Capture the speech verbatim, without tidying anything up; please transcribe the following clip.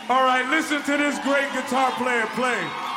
All right, listen to this great guitar player play.